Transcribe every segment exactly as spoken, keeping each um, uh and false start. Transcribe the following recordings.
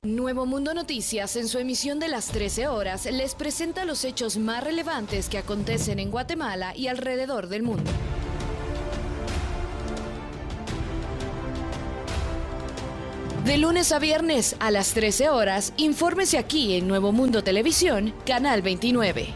Nuevo Mundo Noticias, en su emisión de las trece horas, les presenta los hechos más relevantes que acontecen en Guatemala y alrededor del mundo. De lunes a viernes a las trece horas, infórmese aquí en Nuevo Mundo Televisión, Canal veintinueve.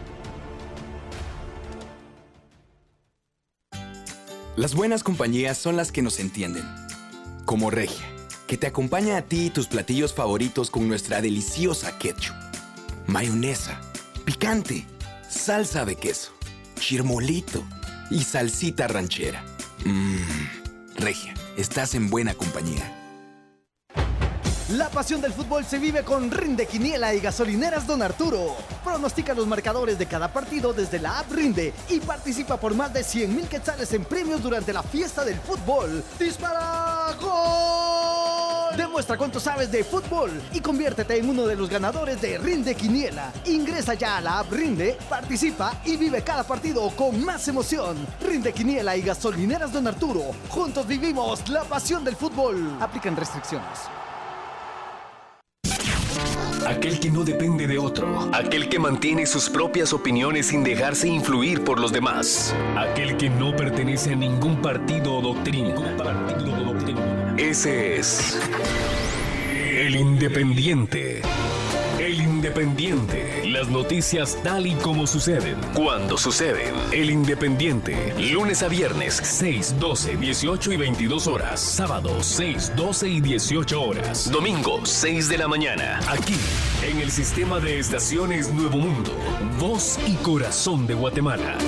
Las buenas compañías son las que nos entienden. Como Regia, que te acompaña a ti y tus platillos favoritos con nuestra deliciosa ketchup, mayonesa, picante, salsa de queso, chirmolito y salsita ranchera. Mmm, Regia, estás en buena compañía. La pasión del fútbol se vive con Rinde Quiniela y Gasolineras Don Arturo. Pronostica los marcadores de cada partido desde la app Rinde y participa por más de cien mil quetzales en premios durante la fiesta del fútbol. ¡Dispara! ¡Gol! Demuestra cuánto sabes de fútbol y conviértete en uno de los ganadores de Rinde Quiniela. Ingresa ya a la app Rinde, participa y vive cada partido con más emoción. Rinde Quiniela y Gasolineras Don Arturo. Juntos vivimos la pasión del fútbol. Aplican restricciones. Aquel que no depende de otro. Aquel que mantiene sus propias opiniones sin dejarse influir por los demás. Aquel que no pertenece a ningún partido o doctrina. Partido o doctrina. Ese es el Independiente. El Independiente. Las noticias tal y como suceden, cuando suceden. El Independiente. Lunes a viernes, seis, doce, dieciocho y veintidós horas. Sábado, seis, doce y dieciocho horas. Domingo, seis de la mañana. Aquí, en el sistema de estaciones Nuevo Mundo. Voz y corazón de Guatemala.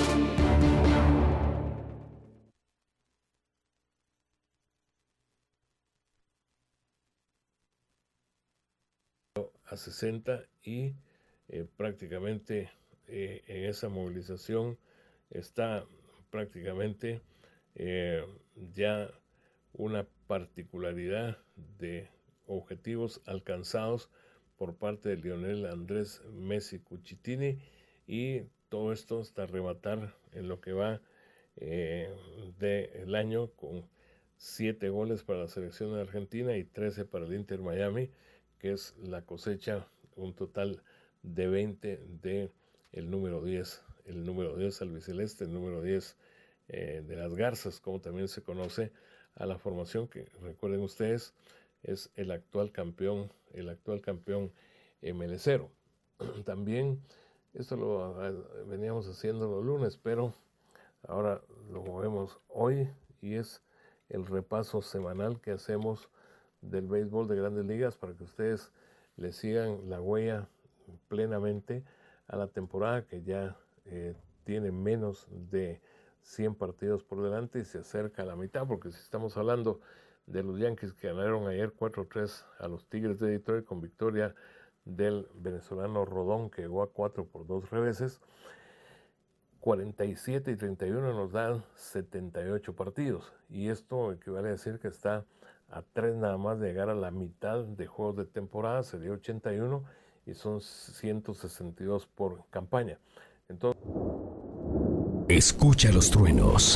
A sesenta y eh, prácticamente eh, en esa movilización está prácticamente eh, ya una particularidad de objetivos alcanzados por parte de Lionel Andrés Messi Cuchitini, y todo esto hasta rematar en lo que va eh, del año con siete goles para la selección de Argentina y trece para el Inter Miami, que es la cosecha, un total de veinte de el número diez, el número diez albiceleste, el número diez eh, de las Garzas, como también se conoce a la formación, que recuerden ustedes, es el actual campeón, el actual campeón emelecero. También, esto lo veníamos haciendo los lunes, pero ahora lo movemos hoy, y es el repaso semanal que hacemos del béisbol de Grandes Ligas para que ustedes le sigan la huella plenamente a la temporada, que ya eh, tiene menos de cien partidos por delante y se acerca a la mitad, porque si estamos hablando de los Yankees que ganaron ayer cuatro tres a los Tigres de Detroit con victoria del venezolano Rodón, que llegó a cuatro por dos reveses, cuarenta y siete y treinta y uno nos dan setenta y ocho partidos, y esto equivale a decir que está a tres nada más de llegar a la mitad de juegos de temporada. Sería ochenta y uno y son ciento sesenta y dos por campaña. Entonces, escucha los truenos.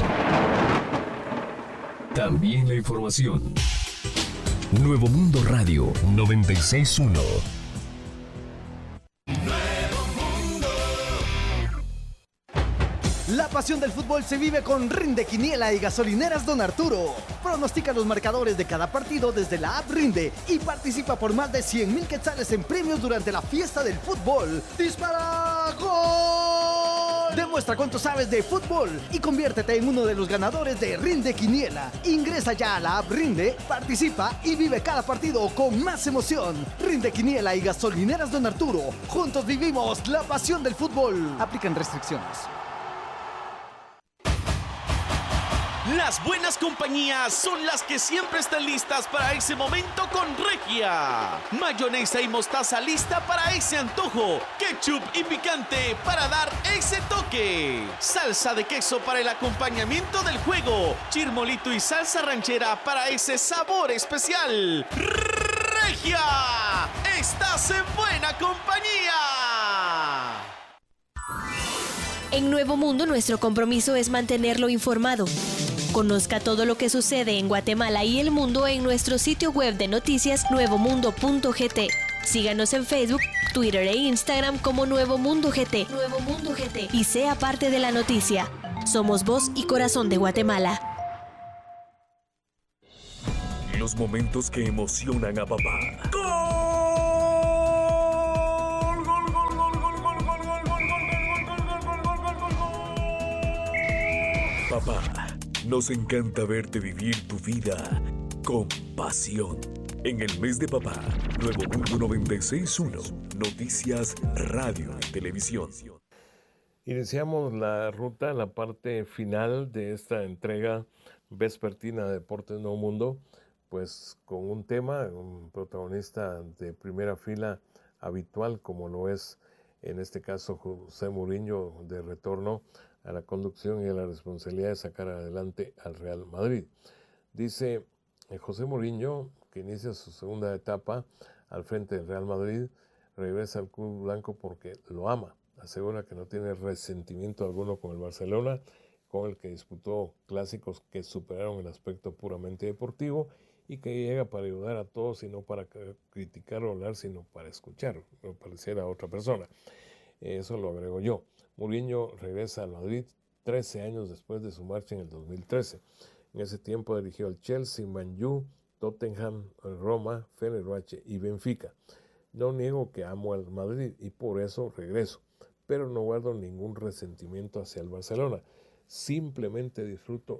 También la información. Nuevo Mundo Radio noventa y seis punto uno. La pasión del fútbol se vive con Rinde Quiniela y Gasolineras Don Arturo. Pronostica los marcadores de cada partido desde la app Rinde y participa por más de cien mil quetzales en premios durante la fiesta del fútbol. ¡Dispara! ¡Gol! Demuestra cuánto sabes de fútbol y conviértete en uno de los ganadores de Rinde Quiniela. Ingresa ya a la app Rinde, participa y vive cada partido con más emoción. Rinde Quiniela y Gasolineras Don Arturo. Juntos vivimos la pasión del fútbol. Aplican restricciones. Las buenas compañías son las que siempre están listas para ese momento con Regia. Mayonesa y mostaza lista para ese antojo. Ketchup y picante para dar ese toque. Salsa de queso para el acompañamiento del juego. Chirmolito y salsa ranchera para ese sabor especial. Regia, estás en buena compañía. En Nuevo Mundo, nuestro compromiso es mantenerlo informado. Conozca todo lo que sucede en Guatemala y el mundo en nuestro sitio web de noticias nuevo mundo punto g t. Síganos en Facebook, Twitter e Instagram como Nuevo Mundo G T. Nuevo Mundo G T. Y sea parte de la noticia. Somos voz y corazón de Guatemala. Los momentos que emocionan a papá. Papá, nos encanta verte vivir tu vida con pasión. En el mes de papá, Nuevo Mundo noventa y seis punto uno, Noticias, Radio y Televisión. Iniciamos la ruta, la parte final de esta entrega vespertina de Deportes Nuevo Mundo, pues con un tema, un protagonista de primera fila habitual, como lo es en este caso José Mourinho, de retorno a la conducción y a la responsabilidad de sacar adelante al Real Madrid. Dice eh, José Mourinho, que inicia su segunda etapa al frente del Real Madrid, regresa al club blanco porque lo ama. Asegura que no tiene resentimiento alguno con el Barcelona, con el que disputó clásicos que superaron el aspecto puramente deportivo y que llega para ayudar a todos y no para criticar o hablar, sino para escuchar, no pareciera a otra persona. Eso lo agrego yo. Mourinho regresa al Madrid trece años después de su marcha en el dos mil trece. En ese tiempo dirigió al Chelsea, Man U, Tottenham, Roma, Fenerbahce y Benfica. No niego que amo al Madrid y por eso regreso, pero no guardo ningún resentimiento hacia el Barcelona. Simplemente disfruto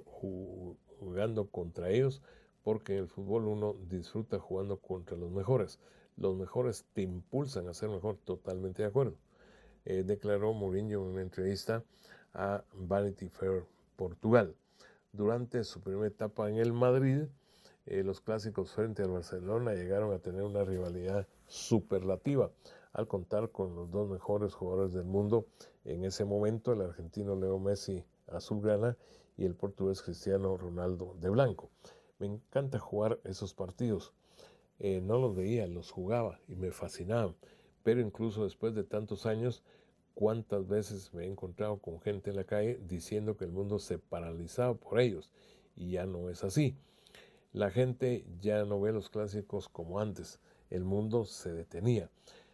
jugando contra ellos, porque en el fútbol uno disfruta jugando contra los mejores. Los mejores te impulsan a ser mejor, totalmente de acuerdo. Eh, declaró Mourinho en una entrevista a Vanity Fair Portugal. Durante su primera etapa en el Madrid, eh, los clásicos frente al Barcelona llegaron a tener una rivalidad superlativa, al contar con los dos mejores jugadores del mundo en ese momento, el argentino Leo Messi azulgrana y el portugués Cristiano Ronaldo de blanco. Me encanta jugar esos partidos. Eh, no los veía, los jugaba y me fascinaban. Pero incluso después de tantos años, cuántas veces me he encontrado con gente en la calle diciendo que el mundo se paralizaba por ellos, y ya no es así. La gente ya no ve los clásicos como antes, el mundo se detenía.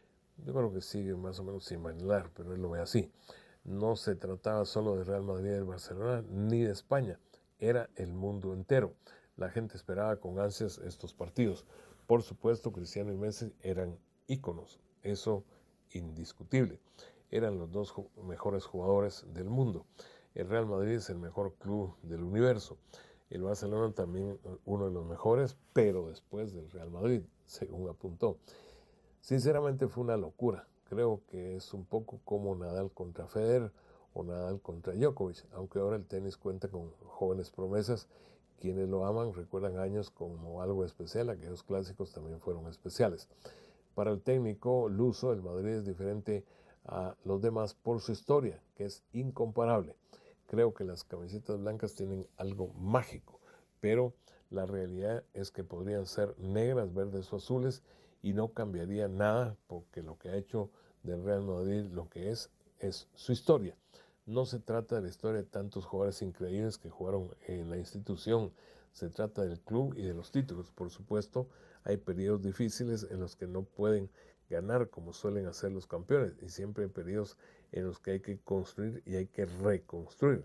Yo creo que sigue más o menos similar, pero él lo ve así. No se trataba solo de Real Madrid y de Barcelona, ni de España, era el mundo entero. La gente esperaba con ansias estos partidos. Por supuesto, Cristiano y Messi eran íconos, eso indiscutible. Eran los dos mejores jugadores del mundo. El Real Madrid es el mejor club del universo. El Barcelona también uno de los mejores, pero después del Real Madrid, según apuntó. Sinceramente fue una locura. Creo que es un poco como Nadal contra Federer o Nadal contra Djokovic, aunque ahora el tenis cuenta con jóvenes promesas. Quienes lo aman recuerdan años como algo especial, aquellos clásicos también fueron especiales. Para el técnico luso, el Madrid es diferente a los demás por su historia, que es incomparable. Creo que las camisetas blancas tienen algo mágico, pero la realidad es que podrían ser negras, verdes o azules y no cambiaría nada, porque lo que ha hecho del Real Madrid lo que es, es su historia. No se trata de la historia de tantos jugadores increíbles que jugaron en la institución, se trata del club y de los títulos. Por supuesto, hay periodos difíciles en los que no pueden ganar como suelen hacer los campeones, y siempre hay periodos en los que hay que construir y hay que reconstruir.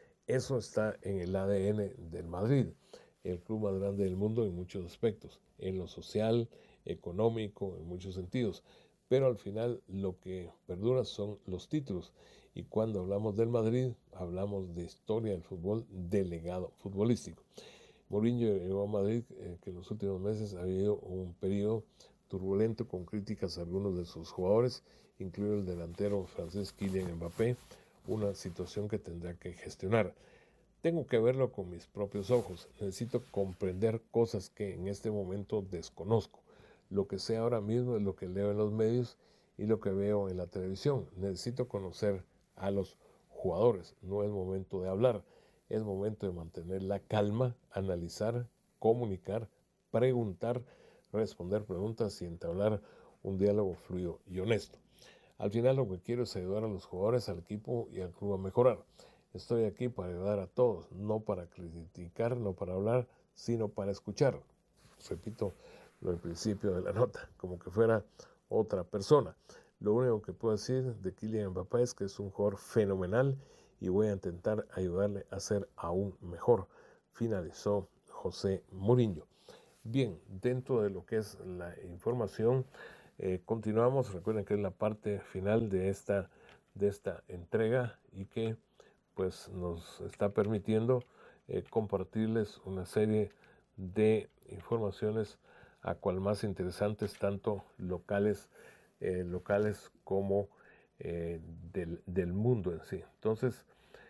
Eso está en el A D N del Madrid, el club más grande del mundo en muchos aspectos, en lo social, económico, en muchos sentidos. Pero al final lo que perdura son los títulos. Y cuando hablamos del Madrid, hablamos de historia del fútbol, de legado futbolístico. Mourinho llegó a Madrid, eh, que en los últimos meses ha habido un periodo turbulento con críticas a algunos de sus jugadores, incluido el delantero francés Kylian Mbappé, una situación que tendrá que gestionar. Tengo que verlo con mis propios ojos, necesito comprender cosas que en este momento desconozco. Lo que sé ahora mismo es lo que leo en los medios y lo que veo en la televisión. Necesito conocer a los jugadores, no es momento de hablar, es momento de mantener la calma, analizar, comunicar, preguntar, responder preguntas y entablar un diálogo fluido y honesto. Al final lo que quiero es ayudar a los jugadores, al equipo y al club a mejorar. Estoy aquí para ayudar a todos, no para criticar, no para hablar, sino para escuchar. Repito lo del principio de la nota, como que fuera otra persona. Lo único que puedo decir de Kylian Mbappé es que es un jugador fenomenal y voy a intentar ayudarle a ser aún mejor, finalizó José Mourinho. Bien, dentro de lo que es la información, eh, continuamos. Recuerden que es la parte final de esta, de esta entrega y que pues nos está permitiendo eh, compartirles una serie de informaciones a cual más interesantes, tanto locales, eh, locales como eh, del, del mundo en sí. Entonces,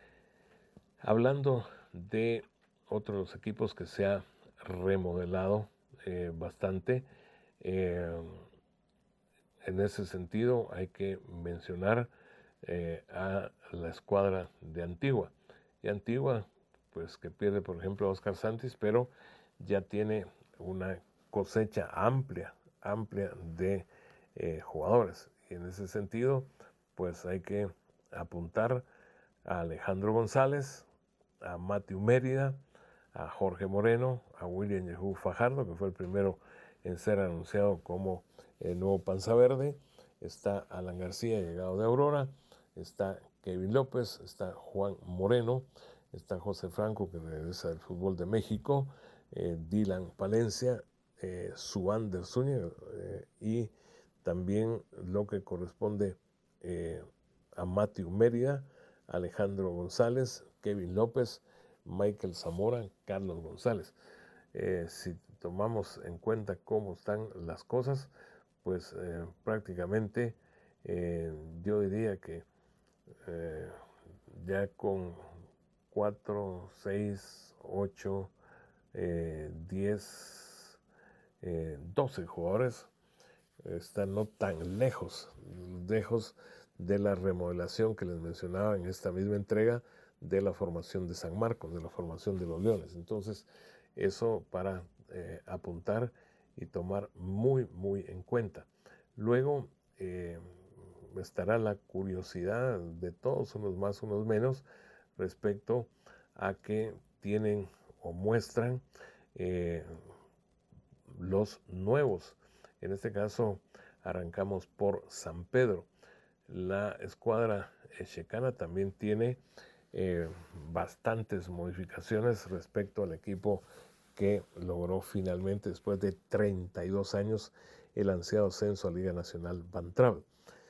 hablando de otros equipos que se ha remodelado eh, bastante, eh, en ese sentido hay que mencionar eh, a la escuadra de Antigua. Y Antigua, pues que pierde por ejemplo a Oscar Santis, pero ya tiene una cosecha amplia, amplia de eh, jugadores. Y en ese sentido, pues hay que apuntar a Alejandro González, a Matthew Mérida, a Jorge Moreno, a William Yehu Fajardo, que fue el primero en ser anunciado como el nuevo Panza Verde. Está Alan García, llegado de Aurora. Está Kevin López, está Juan Moreno, está José Franco, que regresa del fútbol de México, eh, Dylan Palencia, eh, Suander Zúñiga, eh, y también lo que corresponde eh, a Matthew Mérida, Alejandro González, Kevin López, Michael Zamora, Carlos González. Eh, si tomamos en cuenta cómo están las cosas, pues eh, prácticamente eh, yo diría que eh, ya con cuatro, seis, ocho, diez, doce jugadores están no tan lejos, lejos de la remodelación que les mencionaba en esta misma entrega de la formación de San Marcos, de la formación de los Leones. Entonces, eso para eh, apuntar y tomar muy, muy en cuenta. Luego eh, estará la curiosidad de todos, unos más, unos menos, respecto a que tienen o muestran eh, los nuevos. En este caso, arrancamos por San Pedro. La escuadra checana también tiene eh, bastantes modificaciones respecto al equipo que logró finalmente, después de treinta y dos años, el ansiado ascenso a Liga Nacional Van Travel.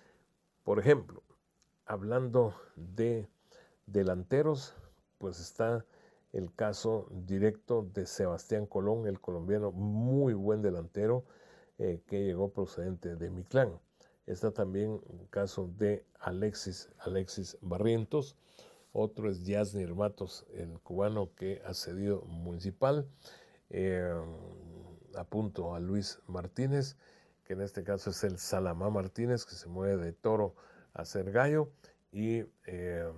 Por ejemplo, hablando de delanteros, pues está el caso directo de Sebastián Colón, el colombiano, muy buen delantero, eh, que llegó procedente de Mictlán. Está también el caso de Alexis, Alexis Barrientos. Otro es Yasnir Matos, el cubano que ha cedido Municipal. Eh, apunto a Luis Martínez, que en este caso es el Salamá Martínez, que se mueve de Toro a ser Gallo. Y eh,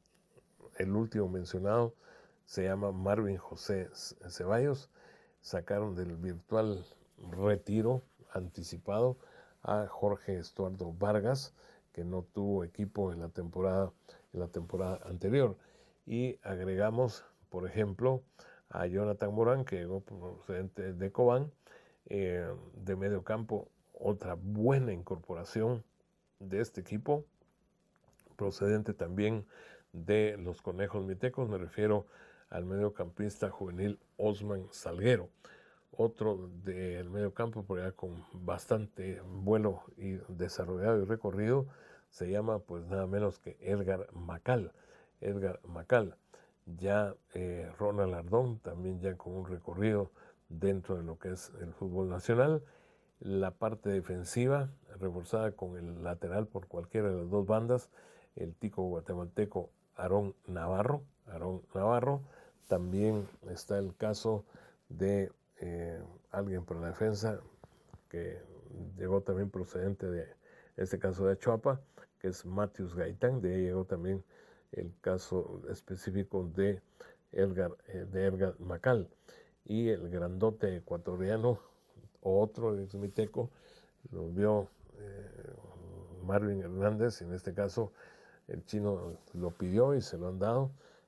el último mencionado se llama Marvin José Ceballos. Sacaron del virtual retiro anticipado a Jorge Estuardo Vargas, que no tuvo equipo en la temporada, en la temporada anterior. Y agregamos, por ejemplo, a Jonathan Morán, que llegó procedente de Cobán, eh, de medio campo, otra buena incorporación de este equipo, procedente también de los Conejos Mitecos. Me refiero al mediocampista juvenil Osman Salguero. Otro del mediocampo, por allá con bastante vuelo y desarrollado y recorrido, se llama pues nada menos que Edgar Macal. Edgar Macal. Ya eh, Ronald Ardón, también ya con un recorrido dentro de lo que es el fútbol nacional. La parte defensiva, reforzada con el lateral por cualquiera de las dos bandas, el tico guatemalteco Aarón Navarro. Aarón Navarro. También está el caso de eh, alguien para la defensa que llegó también procedente de este caso de Achuapa, que es Matius Gaitán. De ahí llegó también el caso específico de Edgar, eh, de Edgar Macal. Y el grandote ecuatoriano, otro exmiteco, lo vio eh, Marvin Hernández. En este caso el chino lo pidió y se lo han dado.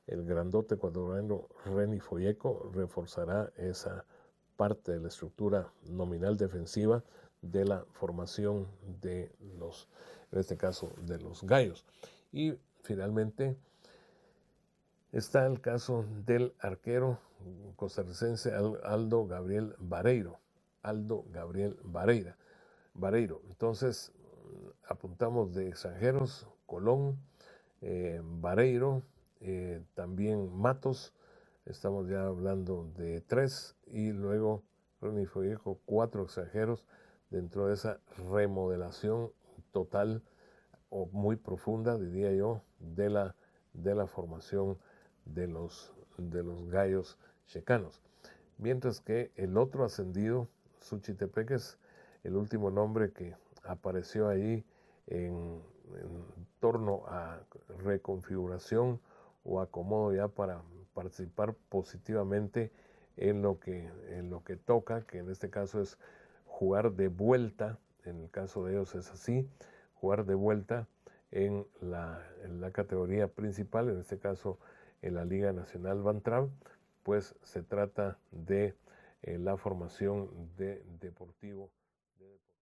el grandote ecuatoriano Reni Folleco reforzará esa parte de la estructura nominal defensiva de la formación de los, en este caso, de los Gallos. Y finalmente está el caso del arquero costarricense Aldo Gabriel Vareiro. Aldo Gabriel Vareira, Vareiro. Entonces, apuntamos de extranjeros, Colón, eh, Vareiro, eh, también Matos, estamos ya hablando de tres, y luego Reni Folleco, cuatro extranjeros dentro de esa remodelación total o muy profunda, diría yo, de la, de la formación de los, de los Gallos checanos. Mientras que el otro ascendido, Suchitepeques, el último nombre que apareció ahí en, en torno a reconfiguración o acomodo ya para participar positivamente en lo que, en lo que toca, que en este caso es jugar de vuelta, en el caso de ellos es así, jugar de vuelta en la, en la categoría principal, en este caso en la Liga Nacional Bantrav, pues se trata de eh, la formación de Deportivo. De Deportivo.